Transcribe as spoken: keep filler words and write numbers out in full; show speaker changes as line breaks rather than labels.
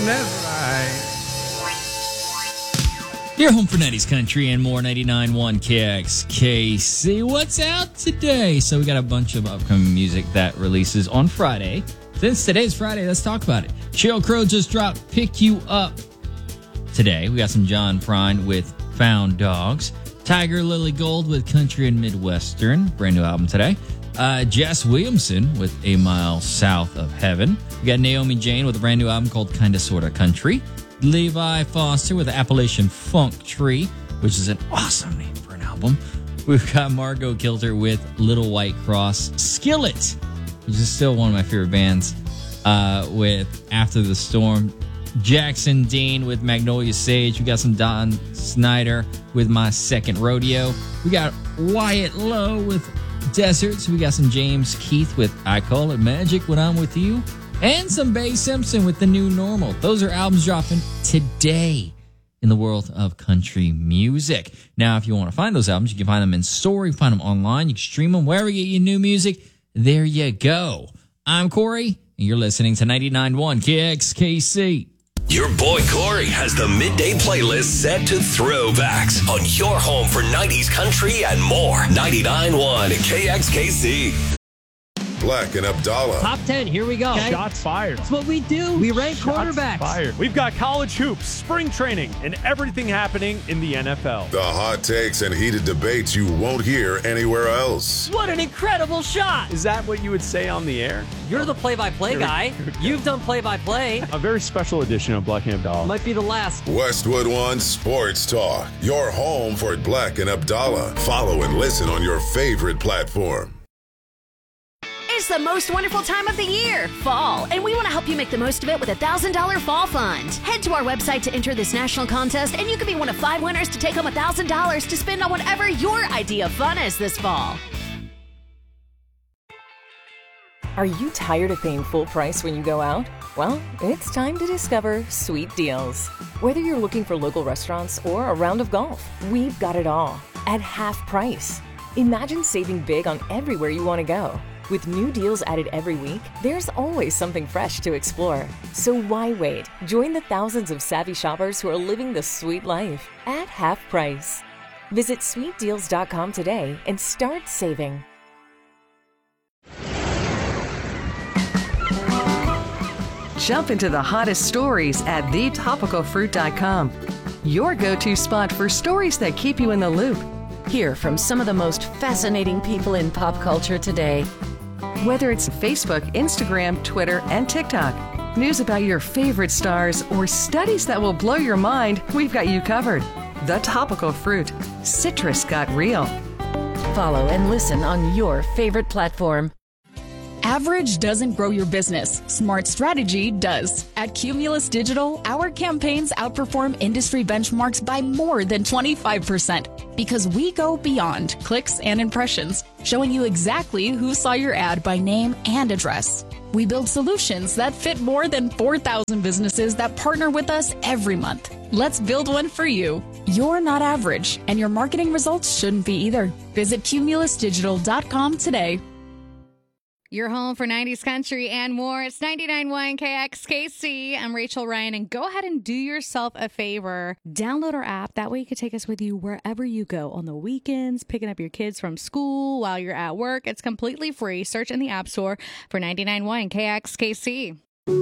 That's right.
Your home for nineties country and more, ninety-nine point one K X K C. What's out today? So we got a bunch of upcoming music that releases on Friday. Since today's Friday, let's talk about it. Sheryl Crow just dropped Pick You Up today. We got some John Prine with Found Dogs. Tiger Lily Gold with Country and Midwestern. Brand new album today. Uh, Jess Williamson with A Mile South of Heaven. We got Naomi Jane with a brand new album called Kinda Sorta Country. Levi Foster with Appalachian Funk Tree, which is an awesome name for an album. We've got Margot Kilter with Little White Cross. Skillet, which is still one of my favorite bands, uh, with After the Storm. Jackson Dean with Magnolia Sage. We got some Don Snyder with My Second Rodeo. We got Wyatt Lowe with Deserts. We got some James Keith with I Call It Magic When I'm With You. And some Bay Simpson with The New Normal. Those are albums dropping today in the world of country music. Now, if you want to find those albums, you can find them in store. You can find them online. You can stream them wherever you get your new music. There you go. I'm Corey, and you're listening to ninety-nine point one K X K C.
Your boy Corey has the midday playlist set to throwbacks on your home for nineties country and more. ninety-nine point one K X K C.
Black and Abdallah.
Top ten, here we go.
Okay. Shots fired.
That's what we do. We rank
Shots
quarterbacks.
Fired. We've got college hoops, spring training, and everything happening in the N F L.
The hot takes and heated debates you won't hear anywhere else.
What an incredible shot.
Is that what you would say on the air?
You're the play-by-play guy. You've done play-by-play.
A very special edition of Black and Abdallah.
Might be the last.
Westwood One Sports Talk. Your home for Black and Abdallah. Follow and listen on your favorite platform.
It's the most wonderful time of the year, fall, and we want to help you make the most of it with a one thousand dollars Fall Fund. Head to our website to enter this national contest, and you could be one of five winners to take home one thousand dollars to spend on whatever your idea of fun is this fall.
Are you tired of paying full price when you go out? Well, it's time to discover Sweet Deals. Whether you're looking for local restaurants or a round of golf, we've got it all at half price. Imagine saving big on everywhere you want to go. With new deals added every week, there's always something fresh to explore. So why wait? Join the thousands of savvy shoppers who are living the sweet life at half price. Visit sweet deals dot com today and start saving.
Jump into the hottest stories at the topical fruit dot com. Your go-to spot for stories that keep you in the loop.
Hear from some of the most fascinating people in pop culture today.
Whether it's Facebook, Instagram, Twitter, and TikTok, news about your favorite stars, or studies that will blow your mind, we've got you covered. The Topical Fruit. Citrus got real.
Follow and listen on your favorite platform.
Average doesn't grow your business. Smart strategy does. At Cumulus Digital, our campaigns outperform industry benchmarks by more than twenty-five percent because we go beyond clicks and impressions, showing you exactly who saw your ad by name and address. We build solutions that fit more than four thousand businesses that partner with us every month. Let's build one for you. You're not average, and your marketing results shouldn't be either. Visit cumulus digital dot com today.
Your home for nineties country and more. It's ninety-nine point one K X K C. I'm Rachel Ryan, and go ahead and do yourself a favor. Download our app. That way you can take us with you wherever you go on the weekends, picking up your kids from school while you're at work. It's completely free. Search in the App Store for ninety-nine point one K X K C.